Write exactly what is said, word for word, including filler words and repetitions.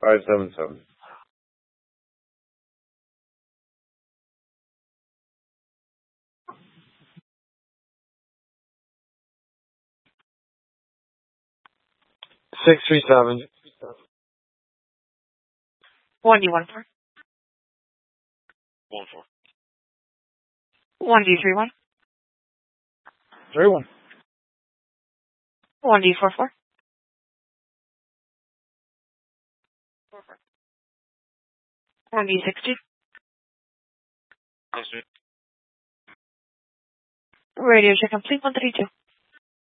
five seven seven. Six three seven. One D one four. One four. One D three one. Three one. One D four four. One D sixty. Yes, sir. Radio check complete one thirty two.